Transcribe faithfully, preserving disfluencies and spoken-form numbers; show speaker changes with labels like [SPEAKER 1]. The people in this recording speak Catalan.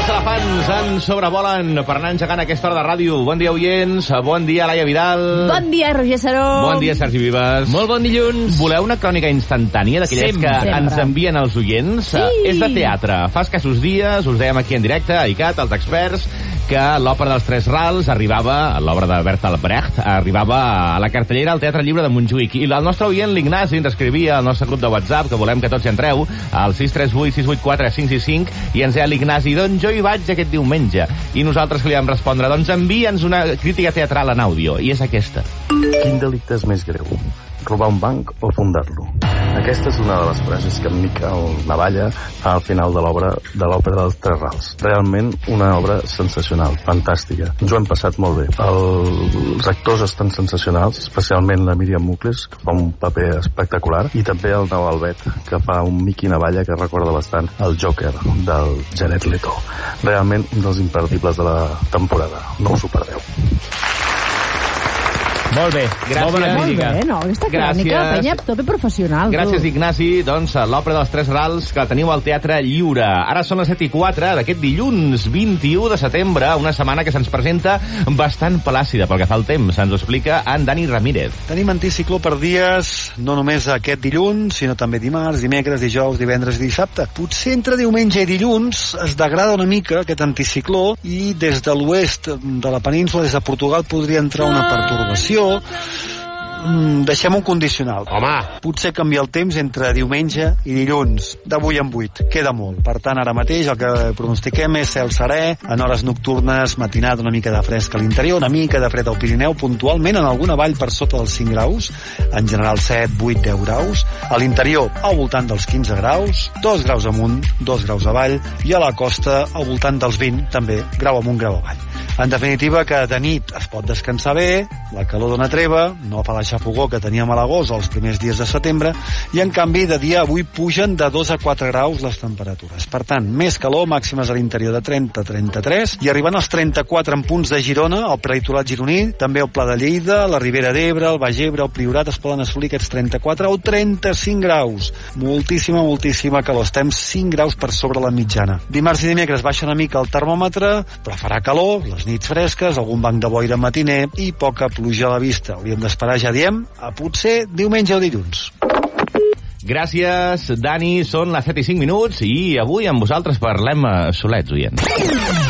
[SPEAKER 1] elefants en sobrevolen per anar engegant aquesta hora de ràdio. Bon dia, oients. Bon dia, Laia Vidal.
[SPEAKER 2] Bon dia, Roger Saró.
[SPEAKER 1] Bon dia, Sergi Vives.
[SPEAKER 3] Molt bon dilluns.
[SPEAKER 1] Voleu una crònica instantània d'aquelles que
[SPEAKER 2] Sempre.
[SPEAKER 1] ens envien els oients?
[SPEAKER 2] Sí.
[SPEAKER 1] És de teatre. Fa escassos dies us dèiem aquí en directe, a ICAT, els experts, que l'òpera dels Tres Rals arribava, l'obra de Bertolt Brecht, arribava a la cartellera al Teatre Lliure de Montjuïc. I el nostre oient, l'Ignasi, ens escrivia al nostre grup de WhatsApp, que volem que tots hi entreu, al sis tres vuit sis vuit quatre cinc sis cinc, i ens deia l'Ignasi, doncs jo hi vaig aquest diumenge. I nosaltres que li vam respondre, doncs envia'ns una crítica teatral en àudio, i és aquesta.
[SPEAKER 4] Quin delicte és més greu? Robar un banc o fundar-lo? Aquesta és una de les frases que en Miquel Navalla fa al final de l'obra de l'òpera dels Tres Rals. Realment una obra sensacional, fantàstica. Ens ho hem passat molt bé. El, els actors estan sensacionals, especialment la Míriam Mucles, que fa un paper espectacular, i també el Nou Albet, que fa un Miqui Navalla que recorda bastant el Joker del Jared Leto. Realment un dels imperdibles de la temporada. No us ho perdeu.
[SPEAKER 3] Molt bé,
[SPEAKER 1] Gràcies.
[SPEAKER 3] molt bona
[SPEAKER 2] Molt
[SPEAKER 3] crítica.
[SPEAKER 2] bé, no? Aquesta crònica,
[SPEAKER 1] Gràcies.
[SPEAKER 2] penya, tope professional.
[SPEAKER 1] Gràcies,
[SPEAKER 2] tu.
[SPEAKER 1] Ignasi. Doncs l'òpera dels Tres Rals, que la teniu al Teatre Lliure. Ara són les set i quatre d'aquest dilluns vint-i-u de setembre, una setmana que se'ns presenta bastant plàcida pel que fa al temps. Ens ho explica en Dani Ramírez.
[SPEAKER 5] Tenim anticicló per dies, no només aquest dilluns, sinó també dimarts, dimecres, dijous, divendres i dissabte. Potser entre diumenge i dilluns es degrada una mica aquest anticicló i des de l'oest de la península, des de Portugal, podria entrar una pertorbació. Mm, deixem un condicional.
[SPEAKER 3] Home!
[SPEAKER 5] Potser canvia el temps entre diumenge i dilluns, de vuit en vuit. Queda molt. Per tant, ara mateix el que pronostiquem és cel serè, en hores nocturnes, matinada una mica de fresc a l'interior, una mica de fred al Pirineu, puntualment en alguna vall per sota dels cinc graus, en general set, vuit, deu graus, a l'interior al voltant dels quinze graus, dos graus amunt, dos graus avall, i a la costa al voltant dels vint, també, grau amunt, grau avall. En definitiva, que de nit es pot descansar bé, la calor dona treva, no fa la xafogó que teníem a l'agost els primers dies de setembre, i en canvi de dia avui pugen de dos a quatre graus les temperatures. Per tant, més calor, màximes a l'interior de trenta a trenta-tres, i arribant als trenta-quatre en punts de Girona, al prelitoral gironí, també al Pla de Lleida, la Ribera d'Ebre, el Baix Ebre, el Priorat, es poden assolir aquests trenta-quatre o trenta-cinc graus. Moltíssima, moltíssima calor. Estem cinc graus per sobre la mitjana. Dimarts i dimecres baixa una mica el termòmetre, però farà calor, les nits fresques, algun banc de boira matiner i poca pluja a la vista. Hauríem d'esperar, ja diem, a potser diumenge o dilluns.
[SPEAKER 1] Gràcies, Dani. Són les set i cinc minuts i avui amb vosaltres parlem a solets, oients.